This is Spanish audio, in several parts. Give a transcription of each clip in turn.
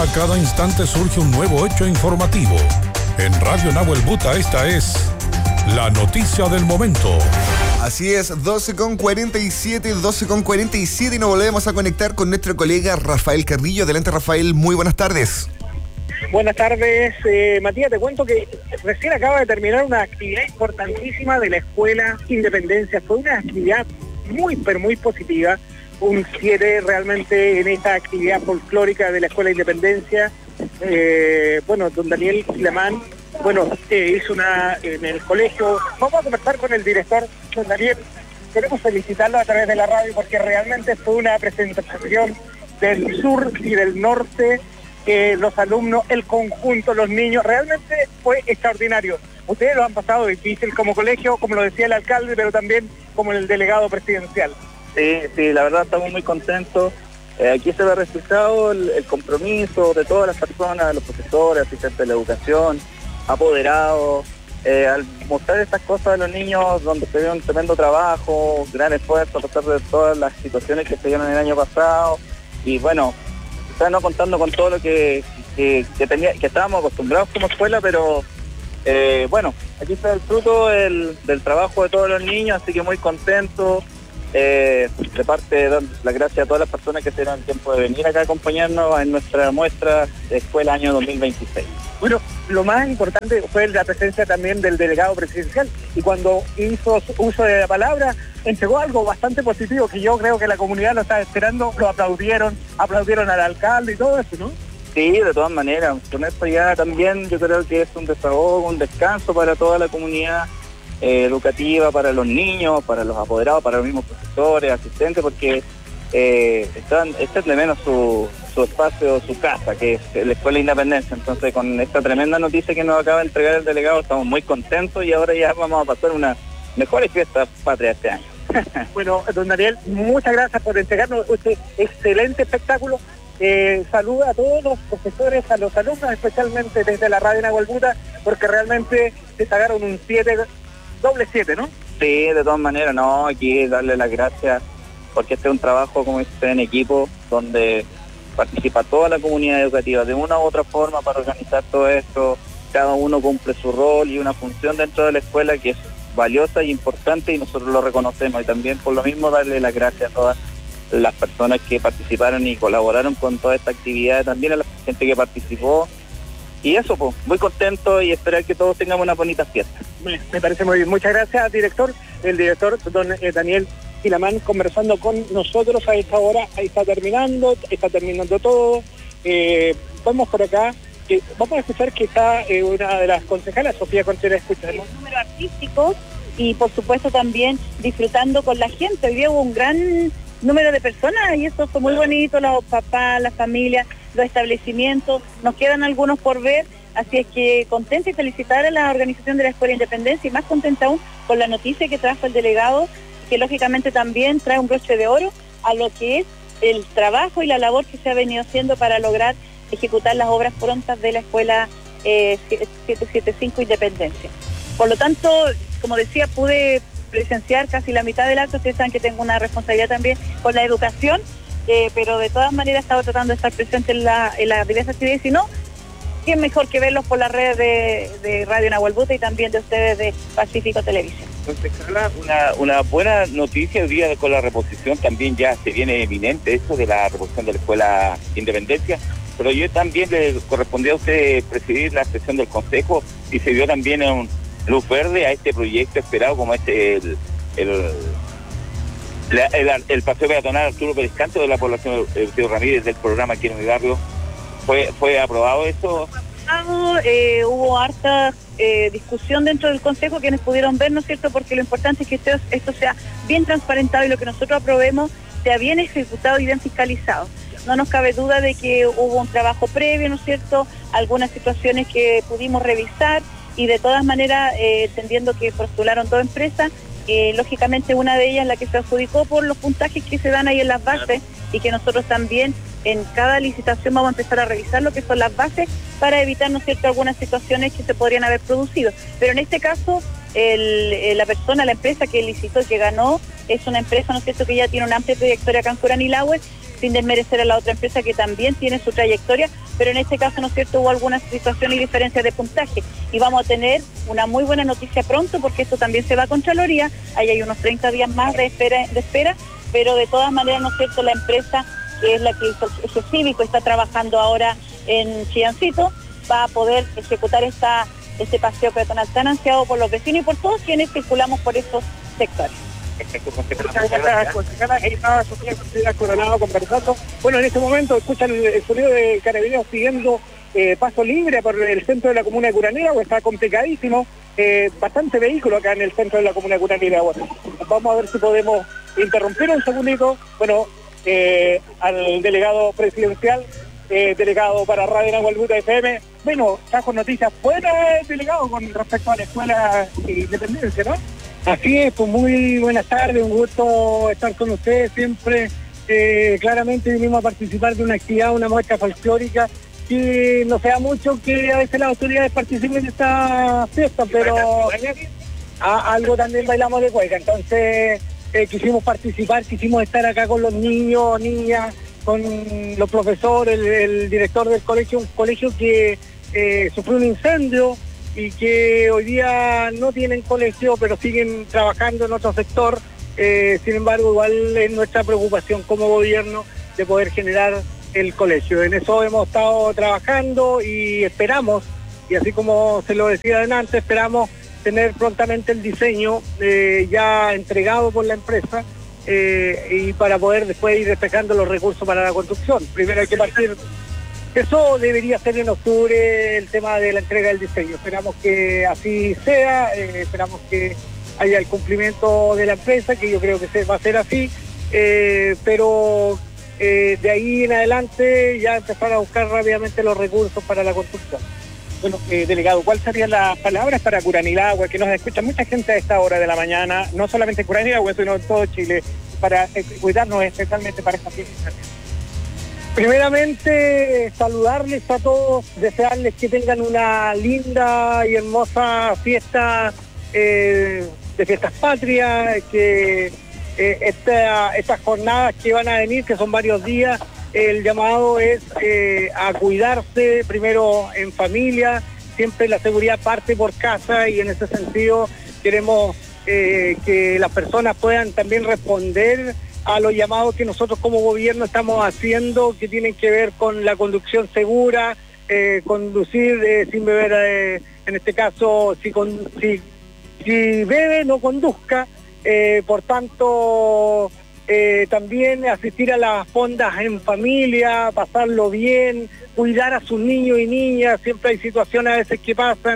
A cada instante surge un nuevo hecho informativo. En Radio Nahuel Buta esta es la noticia del momento. Así es, 12:47 y nos volvemos a conectar con nuestro colega Rafael Carrillo. Adelante, Rafael, muy buenas tardes. Buenas tardes, Matías, te cuento que recién acaba de terminar una actividad importantísima de la Escuela Independencia. Fue una actividad muy positiva, un 7 realmente en esta actividad folclórica de la Escuela Independencia. Don Daniel Quilamán, hizo una en el colegio. Vamos a conversar con el director, don Daniel. Queremos felicitarlo a través de la radio porque realmente fue una presentación del sur y del norte. Los alumnos, el conjunto, los niños, realmente fue extraordinario. Ustedes lo han pasado difícil como colegio, como lo decía el alcalde, pero también como el delegado presidencial. Sí, la verdad estamos muy contentos. Aquí se ve reflejado el compromiso de todas las personas, los profesores, asistentes de la educación, apoderados, al mostrar estas cosas a los niños donde se dio un tremendo trabajo, gran esfuerzo a pesar de todas las situaciones que se dieron el año pasado. Y bueno, quizás no contando con todo lo que estábamos acostumbrados como escuela, pero aquí está el fruto del trabajo de todos los niños, así que muy contento. De parte de dar las gracias a todas las personas que se dieron el tiempo de venir acá a acompañarnos en nuestra muestra de escuela año 2026. Bueno, lo más importante fue la presencia también del delegado presidencial, y cuando hizo uso de la palabra entregó algo bastante positivo que yo creo que la comunidad lo estaba esperando. Lo aplaudieron al alcalde y todo eso, ¿no? Sí, de todas maneras, con esto ya también yo creo que es un desahogo, un descanso para toda la comunidad educativa, para los niños, para los apoderados, para los mismos profesores, asistentes, porque echan de menos su espacio, su casa, que es la Escuela Independencia. Entonces, con esta tremenda noticia que nos acaba de entregar el delegado, estamos muy contentos y ahora ya vamos a pasar unas mejores fiestas patrias este año. Bueno, don Daniel, muchas gracias por entregarnos este excelente espectáculo. Saluda a todos los profesores, a los alumnos, especialmente desde la Radio Nahuel Buta, porque realmente se sacaron un 7, doble 7, ¿no? Sí, de todas maneras, no, aquí darle las gracias, porque este es un trabajo, como dice, en equipo, donde participa toda la comunidad educativa de una u otra forma para organizar todo esto. Cada uno cumple su rol y una función dentro de la escuela que es valiosa y importante, y nosotros lo reconocemos. Y también por lo mismo darle las gracias a todas las personas que participaron y colaboraron con toda esta actividad, también a la gente que participó. Y eso, pues, muy contento y esperar que todos tengamos una bonita fiesta. Me parece muy bien. Muchas gracias, director. El director, don Daniel Quilamán, conversando con nosotros a esta hora. Ahí está terminando todo. Vamos por acá. Vamos a escuchar que está una de las concejalas, Sofía Contreras, escuchamos. Los números artísticos y, por supuesto, también disfrutando con la gente. Hoy día hubo un gran número de personas y eso fue muy bonito, los papás, las familias, los establecimientos. Nos quedan algunos por ver, así es que contenta y felicitar a la organización de la Escuela Independencia, y más contenta aún con la noticia que trajo el delegado, que lógicamente también trae un broche de oro a lo que es el trabajo y la labor que se ha venido haciendo para lograr ejecutar las obras prontas de la Escuela 775 Independencia. Por lo tanto, como decía, pude presenciar casi la mitad del acto. Ustedes saben que tengo una responsabilidad también con la educación, pero de todas maneras he estado tratando de estar presente en las diversas actividades. Si no, ¿quién mejor que verlos por las redes de Radio Nahuel Buta y también de ustedes de Pacífico Televisión? Entonces, una buena noticia hoy día con la reposición. También ya se viene eminente eso de la reposición de la Escuela Independencia, pero yo también le correspondía a usted presidir la sesión del Consejo y se dio también un luz verde a este proyecto esperado como el paseo peatonal Arturo Pérez Canto de la población de Eusebio Ramírez del programa Quiero mi barrio. ¿Fue aprobado eso? Hubo harta discusión dentro del Consejo, quienes pudieron ver, ¿no es cierto? Porque lo importante es que esto sea bien transparentado y lo que nosotros aprobemos sea bien ejecutado y bien fiscalizado. No nos cabe duda de que hubo un trabajo previo, ¿no es cierto? Algunas situaciones que pudimos revisar y de todas maneras, entendiendo que postularon dos empresas, lógicamente una de ellas la que se adjudicó por los puntajes que se dan ahí en las bases, y que nosotros también en cada licitación vamos a empezar a revisar lo que son las bases para evitar, ¿no es cierto?, algunas situaciones que se podrían haber producido. Pero en este caso, la empresa que licitó y que ganó, es una empresa, ¿no es cierto?, que ya tiene una amplia trayectoria acá en Curanilahue, sin desmerecer a la otra empresa que también tiene su trayectoria, pero en este caso, ¿no es cierto?, hubo algunas situaciones y diferencias de puntaje. Y vamos a tener una muy buena noticia pronto, porque esto también se va a Contraloría, ahí hay unos 30 días más de espera, pero de todas maneras, ¿no es cierto?, la empresa que es la que hizo el eje cívico, está trabajando ahora en Chiancito, va a poder ejecutar este paseo peatonal tan ansiado por los vecinos y por todos quienes circulamos por estos sectores. Muchas gracias, concejala. Ahí estaba Sofía Coronado conversando. Bueno, en este momento escuchan el sonido de carabineros siguiendo paso libre por el centro de la comuna de Curanilahue, está complicadísimo, bastante vehículo acá en el centro de la comuna de Curanilahue. Vamos a ver si podemos interrumpir un segundito. Bueno, al delegado presidencial, delegado para Radio Nahuel Buta FM. Bueno, trajo noticias buenas, delegado, con respecto a la escuela Independencia, ¿no? Así es, pues muy buenas tardes, un gusto estar con ustedes siempre. Claramente vinimos a participar de una actividad, una muestra folclórica, que no sea mucho que a veces las autoridades participen de esta fiesta, pero algo también bailamos de cueca, entonces quisimos participar, quisimos estar acá con los niños, niñas, con los profesores, el director del colegio, un colegio que sufrió un incendio y que hoy día no tienen colegio, pero siguen trabajando en otro sector. Sin embargo, igual es nuestra preocupación como gobierno de poder generar el colegio. En eso hemos estado trabajando y esperamos, y así como se lo decía adelante, esperamos tener prontamente el diseño ya entregado por la empresa y para poder después ir despejando los recursos para la construcción. Primero hay que partir. Eso debería ser en octubre, el tema de la entrega del diseño. Esperamos que así sea, esperamos que haya el cumplimiento de la empresa, que yo creo que va a ser así, pero de ahí en adelante ya empezar a buscar rápidamente los recursos para la construcción. Bueno, delegado, ¿cuáles serían las palabras para Curanilahue, que nos escucha mucha gente a esta hora de la mañana, no solamente en Curanilahue, sino en todo Chile, para cuidarnos especialmente para esta fiesta? Primeramente, saludarles a todos, desearles que tengan una linda y hermosa fiesta de fiestas patrias, que estas jornadas que van a venir, que son varios días, el llamado es a cuidarse primero en familia, siempre la seguridad parte por casa y en ese sentido queremos que las personas puedan también responder a los llamados que nosotros como gobierno estamos haciendo, que tienen que ver con la conducción segura, conducir sin beber, en este caso, si bebe no conduzca, por tanto también asistir a las fondas en familia, pasarlo bien, cuidar a sus niños y niñas, siempre hay situaciones a veces que pasan,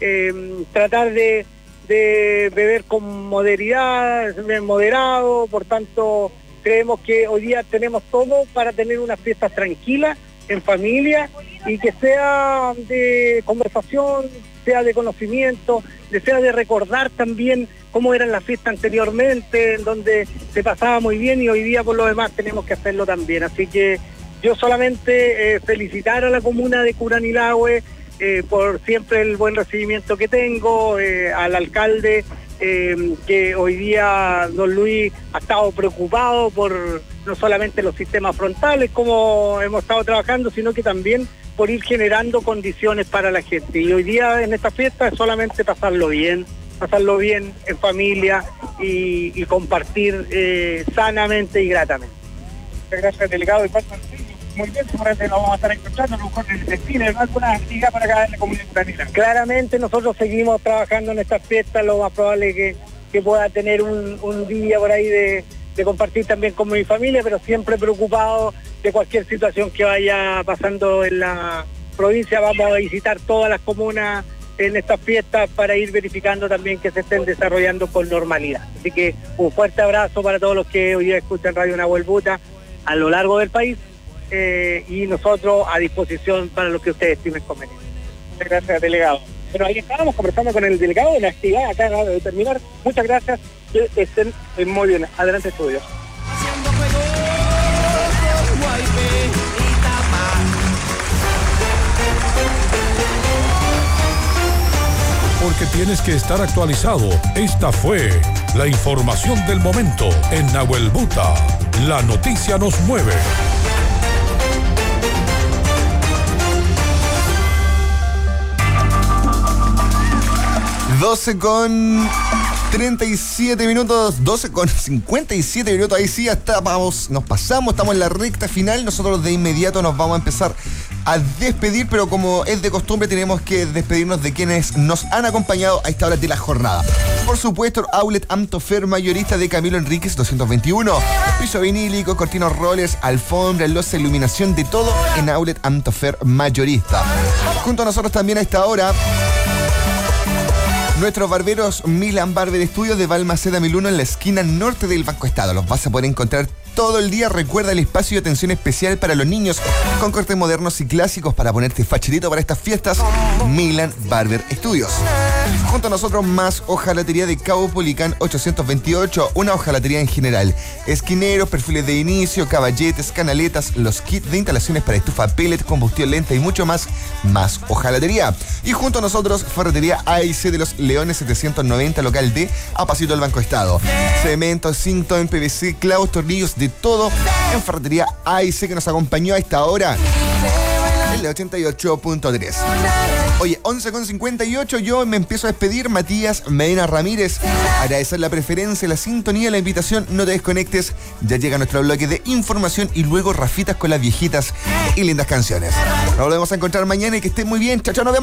tratar de beber con moderidad, moderado, por tanto creemos que hoy día tenemos todo para tener unas fiestas tranquilas, en familia, y que sea de conversación, sea de conocimiento, sea de recordar también cómo eran las fiestas anteriormente, en donde se pasaba muy bien y hoy día por lo demás tenemos que hacerlo también. Así que yo solamente felicitar a la comuna de Curanilahue por siempre el buen recibimiento que tengo, al alcalde, que hoy día don Luis ha estado preocupado por no solamente los sistemas frontales como hemos estado trabajando, sino que también por ir generando condiciones para la gente. Y hoy día en esta fiesta es solamente pasarlo bien en familia y compartir sanamente y gratamente. Muchas gracias, delegado. Muy bien, seguramente nos vamos a estar encontrando, a lo mejor en el destino, en alguna actividad para acá en la comunidad de Curanilahue. Claramente nosotros seguimos trabajando en estas fiestas, lo más probable es que pueda tener un día por ahí de compartir también con mi familia, pero siempre preocupado de cualquier situación que vaya pasando en la provincia. Vamos a visitar todas las comunas en estas fiestas para ir verificando también que se estén desarrollando con normalidad. Así que un fuerte abrazo para todos los que hoy día escuchan Radio Nahuel Buta a lo largo del país. Y nosotros a disposición para lo que ustedes estimen conveniente. Muchas gracias, delegado. Bueno, ahí estábamos conversando con el delegado de la actividad acá de terminar. Muchas gracias, que estén muy bien. Adelante, estudios. Porque tienes que estar actualizado. Esta fue La información del momento en Nahuel Buta. La noticia nos mueve. Doce con 37 minutos, 12 con 57 minutos, ahí sí, nos pasamos, estamos en la recta final. Nosotros de inmediato nos vamos a empezar a despedir, pero como es de costumbre tenemos que despedirnos de quienes nos han acompañado a esta hora de la jornada. Por supuesto, Outlet Amtofer mayorista de Camilo Enríquez 221, piso vinílico, cortinos rollers, alfombra, losa, iluminación, de todo en Outlet Amtofer mayorista. Junto a nosotros también a esta hora nuestros barberos Milan Barber Studios de Balmaceda 1001 en la esquina norte del Banco Estado. Los vas a poder encontrar todo el día. Recuerda el espacio de atención especial para los niños con cortes modernos y clásicos para ponerte fachirito para estas fiestas. Milan Barber Studios. Junto a nosotros más hojalatería de Cabo Policán 828, una hojalatería en general. Esquineros, perfiles de inicio, caballetes, canaletas, los kits de instalaciones para estufa pellet, combustión lenta y mucho más. Más hojalatería. Y junto a nosotros, ferretería AIC de los Leones 790, local D, a pasito del Banco Estado. Cemento, cinto en PVC, clavos, tornillos, de todo en ferretería AIC, que nos acompañó a esta hora en la 88.3. Oye, 11:58, yo me empiezo a despedir. Matías Medina Ramírez, agradecer la preferencia, la sintonía, la invitación. No te desconectes, ya llega nuestro bloque de información y luego Rafitas con las viejitas y lindas canciones. Nos volvemos a encontrar mañana y que estén muy bien. Chao, chao, nos vemos.